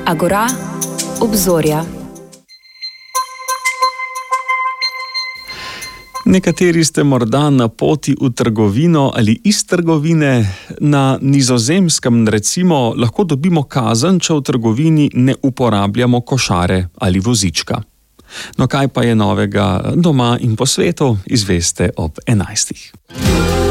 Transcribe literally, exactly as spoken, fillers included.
Agora, obzorja. Nekateri ste morda na poti v trgovino ali iz trgovine. Na Nizozemskem recimo lahko dobimo kazen, če v trgovini ne uporabljamo košare ali vozička. No, kaj pa je novega doma in po svetu, izveste ob enajstih.